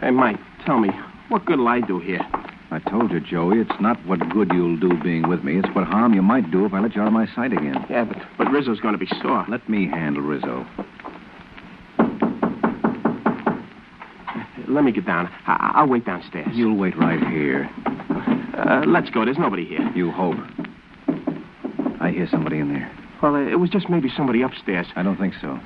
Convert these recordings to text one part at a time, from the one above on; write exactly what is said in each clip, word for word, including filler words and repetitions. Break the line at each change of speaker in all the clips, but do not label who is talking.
Hey, Mike, tell me, what good'll I do here?
I told you, Joey, it's not what good you'll do being with me. It's what harm you might do if I let you out of my sight again.
Yeah, but, but Rizzo's going to be sore.
Let me handle Rizzo.
Let me get down. I- I'll wait downstairs.
You'll wait right here.
Uh, let's go. There's nobody here.
You hope. I hear somebody in there.
Well, uh, it was just maybe somebody upstairs.
I don't think so.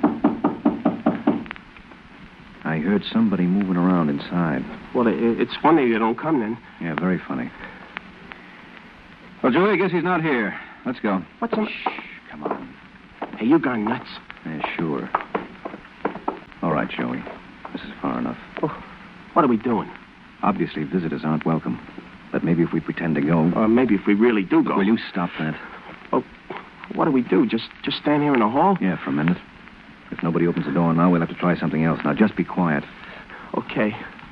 I heard somebody moving around inside.
Well, it, it's funny they don't come then.
Yeah, very funny. Well, Joey, I guess he's not here. Let's go.
What's the...
Shh, come on.
Hey, you gone nuts?
Yeah, sure. All right, Joey. This is far enough.
Oh, what are we doing?
Obviously, visitors aren't welcome. But maybe if we pretend to go...
Or maybe if we really do go.
Will you stop that?
Oh, what do we do? Just just stand here in the hall?
Yeah, for a minute. If nobody opens the door now, we'll have to try something else. Now, just be quiet.
Okay.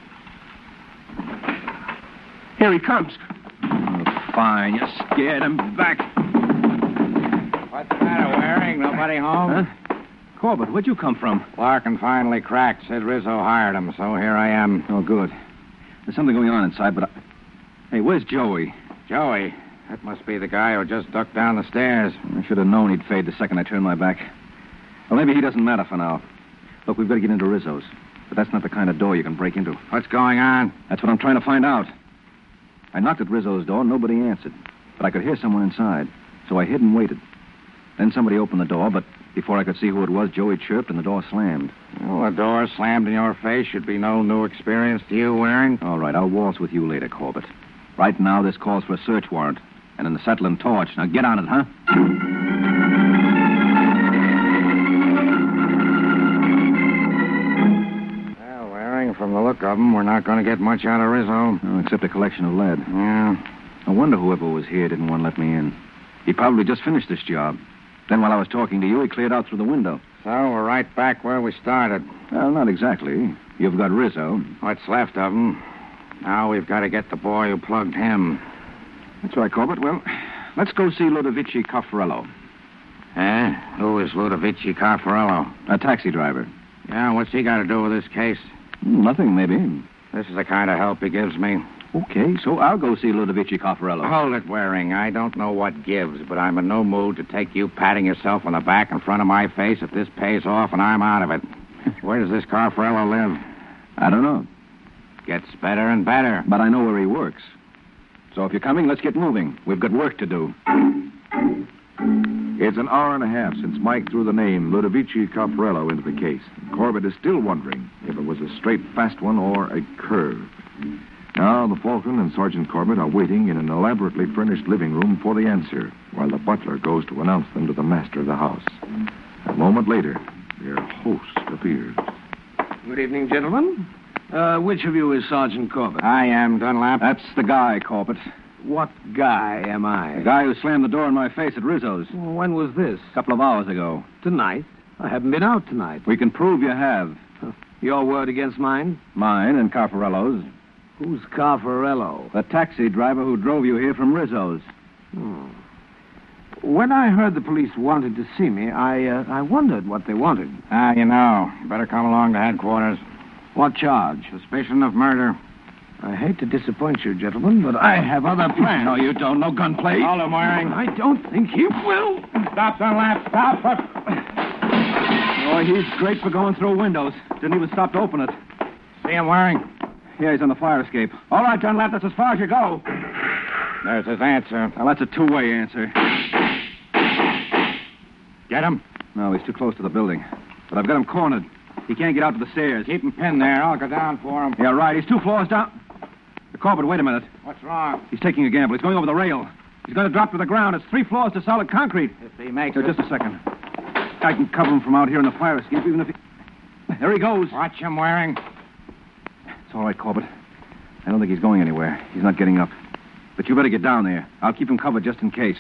Here he comes.
Oh, fine. You scared him. Back.
What's the matter, Waring? Nobody home?
Huh? Corbett, where'd you come from?
Larkin finally cracked. Said Rizzo hired him, so here I am.
Oh, good. There's something going on inside, but... I... Hey, where's Joey?
Joey? That must be the guy who just ducked down the stairs.
I should have known he'd fade the second I turned my back. Well, maybe he doesn't matter for now. Look, we've got to get into Rizzo's. But that's not the kind of door you can break into.
What's going on?
That's what I'm trying to find out. I knocked at Rizzo's door, and nobody answered. But I could hear someone inside, so I hid and waited. Then somebody opened the door, but before I could see who it was, Joey chirped and the door slammed.
Well, a door slammed in your face should be no new experience to you, Waring.
All right, I'll waltz with you later, Corbett. Right now, this calls for a search warrant and an acetylene torch. Now, get on it, huh?
Well, Waring, from the look of them, we're not going to get much out of Rizzo.
Oh, except a collection of lead.
Yeah.
I wonder whoever was here didn't want to let me in. He probably just finished this job. Then while I was talking to you, he cleared out through the window.
So we're right back where we started.
Well, not exactly. You've got Rizzo.
What's left of him. Now we've got to get the boy who plugged him.
That's right, Corbett. Well, let's go see Ludovici Caffarello.
Eh? Who is Ludovici Caffarello?
A taxi driver.
Yeah, what's he got to do with this case?
Nothing, maybe.
This is the kind of help he gives me.
Okay, so I'll go see Ludovici Caffarello.
Hold it, Waring. I don't know what gives, but I'm in no mood to take you patting yourself on the back in front of my face if this pays off and I'm out of it. Where does this Caffarello live?
I don't know.
Gets better and better.
But I know where he works. So if you're coming, let's get moving. We've got work to do.
It's an hour and a half since Mike threw the name Ludovici Caffarello into the case. Corbett is still wondering if it was a straight, fast one or a curve. Now, the Falcon and Sergeant Corbett are waiting in an elaborately furnished living room for the answer, while the butler goes to announce them to the master of the house. A moment later, their host appears.
Good evening, gentlemen. Uh, which of you is Sergeant Corbett?
I am, Dunlap.
That's the guy, Corbett.
What guy am I?
The guy who slammed the door in my face at Rizzo's.
When was this?
A couple of hours ago.
Tonight. I haven't been out tonight.
We can prove you have.
Your word against mine?
Mine and Caffarello's.
Who's Caffarello?
The taxi driver who drove you here from Rizzo's.
Hmm. When I heard the police wanted to see me, I uh, I wondered what they wanted.
Ah, you know. You better come along to headquarters.
What charge?
Suspicion of murder.
I hate to disappoint you, gentlemen, but I have other plans.
No, you don't. No gunplay.
Hold him, Waring.
I don't think he will.
Stop, Dunlap. Stop.
Boy, he's great for going through windows. Didn't even stop to open it.
See him, Waring?
Yeah, he's on the fire escape. All right, Dunlap, that's as far as you go.
There's his answer.
Now, that's a two-way answer.
Get him?
No, he's too close to the building. But I've got him cornered. He can't get out to the stairs.
Keep him pinned there. I'll go down for him.
Yeah, right. He's two floors down. Corbett, wait a minute.
What's wrong?
He's taking a gamble. He's going over the rail. He's going to drop to the ground. It's three floors to solid concrete.
If he makes
Here,
it...
just a second. I can cover him from out here in the fire escape, even if he... There he goes.
Watch him, Waring.
It's all right, Corbett. I don't think he's going anywhere. He's not getting up. But you better get down there. I'll keep him covered just in case.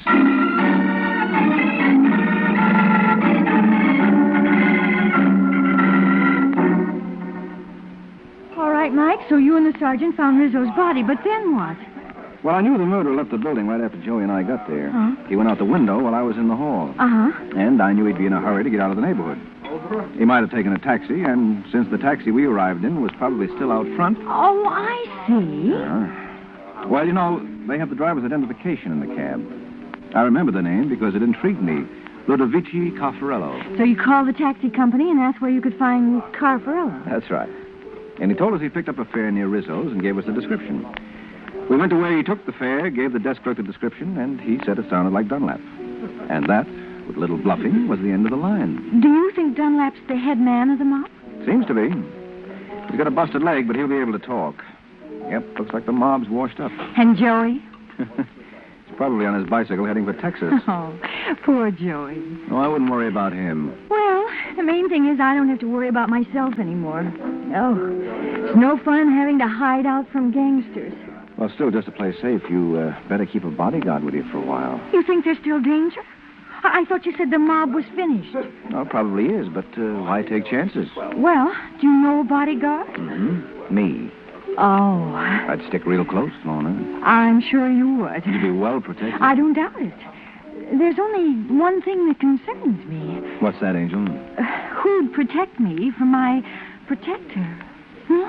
All right, Mike, so you and the sergeant found Rizzo's body, but then what?
Well, I knew the murderer left the building right after Joey and I got there.
Huh?
He went out the window while I was in the hall.
Uh-huh.
And I knew he'd be in a hurry to get out of the neighborhood. He might have taken a taxi, and since the taxi we arrived in was probably still out front...
Oh, I see.
Uh, well, you know, they have the driver's identification in the cab. I remember the name because it intrigued me. Ludovici Caffarello.
So you called the taxi company and asked where you could find Caffarello?
That's right. And he told us he picked up a fare near Rizzo's and gave us a description. We went to where he took the fare, gave the desk clerk the description, and he said it sounded like Dunlap. And that, with a little bluffing, was the end of the line.
Do you think Dunlap's the head man of the mob?
Seems to be. He's got a busted leg, but he'll be able to talk. Yep, looks like the mob's washed up.
And Joey?
He's probably on his bicycle heading for Texas.
Oh, poor Joey.
Oh, I wouldn't worry about him.
Well, the main thing is I don't have to worry about myself anymore. Oh, it's no fun having to hide out from gangsters.
Well, still, just to play safe, you uh, better keep a bodyguard with you for a while.
You think there's still danger? I, I thought you said the mob was finished.
Well, it probably is, but uh, why take chances?
Well, do you know a bodyguard?
Mm-hmm. Me.
Oh.
I'd stick real close, Lorna.
I'm sure you would.
You'd be well protected.
I don't doubt it. There's only one thing that concerns me.
What's that, Angel?
Uh, who'd protect me from my protector? Hmm?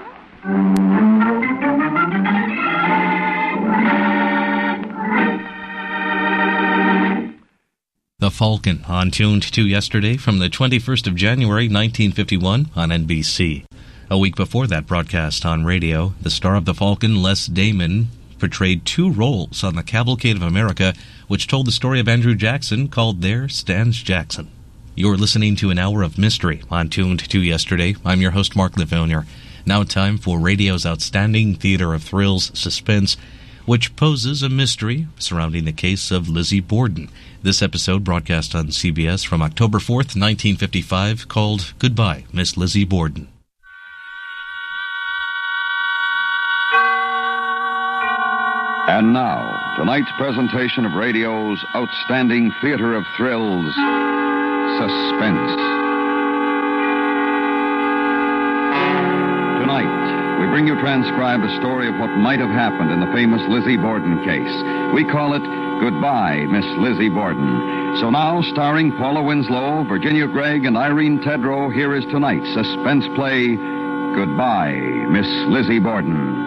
The Falcon, on Tuned to yesterday from the twenty-first of January, nineteen fifty-one, on N B C. A week before that broadcast on radio, the star of The Falcon, Les Damon, portrayed two roles on the Cavalcade of America, which told the story of Andrew Jackson, called There Stands Jackson. You're listening to an hour of mystery on Tuned to yesterday. I'm your host, Mark Livonia. Now time for radio's outstanding theater of thrills, suspense, which poses a mystery surrounding the case of Lizzie Borden. This episode, broadcast on C B S from October fourth, nineteen fifty-five, called Goodbye, Miss Lizzie Borden.
And now, tonight's presentation of radio's outstanding theater of thrills, Suspense. Tonight, we bring you transcribed a story of what might have happened in the famous Lizzie Borden case. We call it Goodbye, Miss Lizzie Borden. So now, starring Paula Winslow, Virginia Gregg, and Irene Tedrow, here is tonight's suspense play, Goodbye, Miss Lizzie Borden.